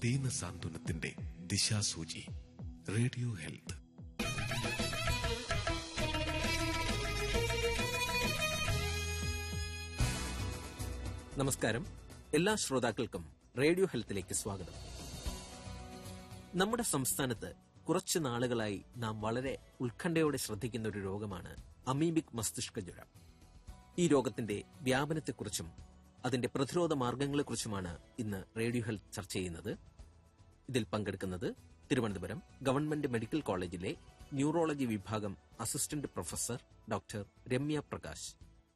ദീനസാന്ത്വനത്തിന്റെ ദിശാസൂചി. Radio health. നമസ്കാരം. എല്ലാ ശ്രോതാക്കൾക്കും റേഡിയോ ഹെൽത്തിലേക്ക് സ്വാഗതം. നമ്മുടെ സംസ്ഥാനത്ത് കുറച്ചു നാളുകളായി നാം വളരെ ഉത്കണ്ഠയോടെ ശ്രദ്ധിക്കുന്ന ഒരു രോഗമാണ് അമീബിക് മസ്തിഷ്ക ജ്വരം. ഈ രോഗത്തിന്റെ വ്യാപനത്തെക്കുറിച്ചും അതിന്റെ പ്രതിരോധ മാർഗങ്ങളെക്കുറിച്ചുമാണ് ഇന്ന് റേഡിയോ ഹെൽത്ത് ചർച്ച ചെയ്യുന്നത്. ഇതിൽ പങ്കെടുക്കുന്നത് തിരുവനന്തപുരം ഗവൺമെന്റ് മെഡിക്കൽ കോളേജിലെ ന്യൂറോളജി വിഭാഗം assistant professor doctor Ramya Prakash.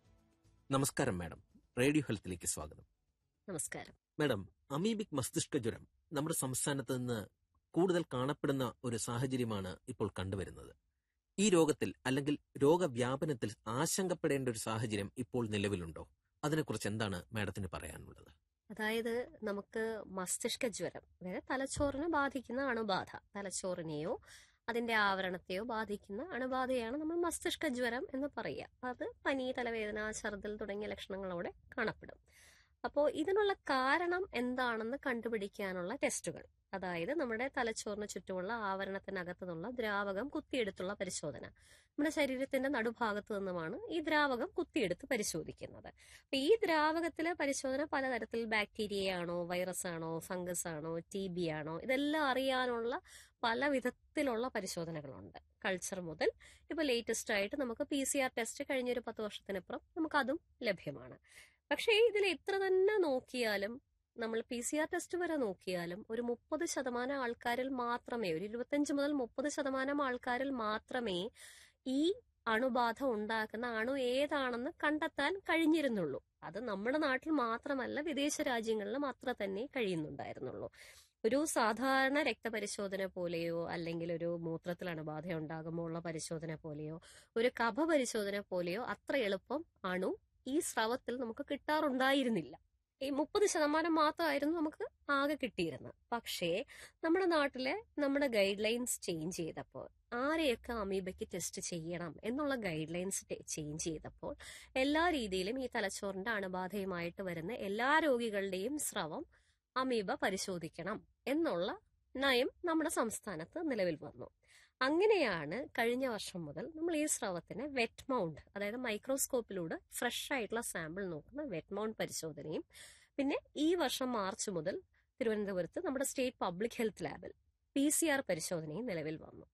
നമസ്കാരം മാഡം, റേഡിയോ ഹെൽത്തിലേക്ക് സ്വാഗതം. നമസ്കാരം മാഡം, അമീബിക് മസ്തിഷ്ക ജ്വരം നമ്മുടെ സംസ്ഥാനത്ത് നിന്ന് കൂടുതൽ കാണപ്പെടുന്ന ഒരു സാഹചര്യമാണ് ഇപ്പോൾ കണ്ടുവരുന്നത്. ഈ രോഗത്തിൽ അല്ലെങ്കിൽ രോഗവ്യാപനത്തിൽ ആശങ്കപ്പെടേണ്ട ഒരു സാഹചര്യം ഇപ്പോൾ നിലവിലുണ്ടോ? അതിനെക്കുറിച്ച് എന്താണ് മാഡത്തിന് പറയാനുള്ളത്? അതായത് നമുക്ക് മസ്തിഷ്ക ജ്വരം, അതായത് തലച്ചോറിനെ ബാധിക്കുന്ന അണുബാധ, തലച്ചോറിനെയോ അതിന്റെ ആവരണത്തെയോ ബാധിക്കുന്ന അണുബാധയാണ് നമ്മൾ മസ്തിഷ്ക ജ്വരം എന്ന് പറയുക. അത് പനി, തലവേദന, ഛർദ്ദൽ തുടങ്ങിയ ലക്ഷണങ്ങളോടെ കാണപ്പെടും. അപ്പോൾ ഇതിനുള്ള കാരണം എന്താണെന്ന് കണ്ടുപിടിക്കാനുള്ള ടെസ്റ്റുകൾ, അതായത് നമ്മുടെ തലച്ചോറിന് ചുറ്റുമുള്ള ആവരണത്തിനകത്തു നിന്നുള്ള ദ്രാവകം കുത്തിയെടുത്തുള്ള പരിശോധന. നമ്മുടെ ശരീരത്തിന്റെ നടുഭാഗത്തു നിന്നുമാണ് ഈ ദ്രാവകം കുത്തിയെടുത്ത് പരിശോധിക്കുന്നത്. അപ്പൊ ഈ ദ്രാവകത്തിലെ പരിശോധന പലതരത്തിൽ, ബാക്ടീരിയയാണോ, വൈറസ് ആണോ, ഫംഗസ് ആണോ, TB ആണോ, ഇതെല്ലാം അറിയാനുള്ള പല വിധത്തിലുള്ള പരിശോധനകളുണ്ട്. കൾച്ചർ മുതൽ ഇപ്പൊ ലേറ്റസ്റ്റ് ആയിട്ട് നമുക്ക് PCR ടെസ്റ്റ് കഴിഞ്ഞൊരു 10 വർഷത്തിനപ്പുറം നമുക്കതും ലഭ്യമാണ്. പക്ഷേ ഇതിൽ എത്ര തന്നെ നോക്കിയാലും, നമ്മൾ PCR ടെസ്റ്റ് വരെ നോക്കിയാലും, ഒരു 30% ആൾക്കാരിൽ മാത്രമേ, ഒരു 25 മുതൽ 30% ആൾക്കാരിൽ മാത്രമേ ഈ അണുബാധ ഉണ്ടാക്കുന്ന അണു ഏതാണെന്ന് കണ്ടെത്താൻ കഴിഞ്ഞിരുന്നുള്ളൂ. അത് നമ്മുടെ നാട്ടിൽ മാത്രമല്ല, വിദേശ രാജ്യങ്ങളിലും അത്ര തന്നെ കഴിയുന്നുണ്ടായിരുന്നുള്ളൂ. ഒരു സാധാരണ രക്തപരിശോധന പോലെയോ അല്ലെങ്കിൽ ഒരു മൂത്രത്തിൽ അണുബാധ ഉണ്ടാകുമ്പോൾ ഉള്ള പരിശോധന പോലെയോ ഒരു കഫ പരിശോധന പോലെയോ അത്ര എളുപ്പം അണു ഈ സ്രവത്തിൽ നമുക്ക് കിട്ടാറുണ്ടായിരുന്നില്ല. ഈ 30% മാത്രമായിരുന്നു നമുക്ക് ആകെ കിട്ടിയിരുന്നത്. പക്ഷേ നമ്മുടെ നാട്ടിലെ നമ്മുടെ ഗൈഡ് ലൈൻസ് ചേഞ്ച് ചെയ്തപ്പോൾ, ആരെയൊക്കെ അമീബയ്ക്ക് ടെസ്റ്റ് ചെയ്യണം എന്നുള്ള ഗൈഡ് ലൈൻസ് ചേഞ്ച് ചെയ്തപ്പോൾ, എല്ലാ രീതിയിലും ഈ തലച്ചോറിന്റെ അണുബാധയുമായിട്ട് വരുന്ന എല്ലാ രോഗികളുടെയും സ്രവം അമീബ പരിശോധിക്കണം എന്നുള്ള നയം നമ്മുടെ സംസ്ഥാനത്ത് നിലവിൽ വന്നു. അങ്ങനെയാണ് കഴിഞ്ഞ വർഷം മുതൽ നമ്മൾ ഈ സ്രവത്തിന് വെറ്റ് മൗണ്ട്, അതായത് മൈക്രോസ്കോപ്പിലൂടെ ഫ്രഷ് ആയിട്ടുള്ള സാമ്പിൾ നോക്കുന്ന വെറ്റ് മൗണ്ട് പരിശോധനയും, പിന്നെ ഈ വർഷം മാർച്ച് മുതൽ തിരുവനന്തപുരത്ത് നമ്മുടെ സ്റ്റേറ്റ് പബ്ലിക് ഹെൽത്ത് ലാബിൽ PCR പരിശോധനയും നിലവിൽ വന്നു.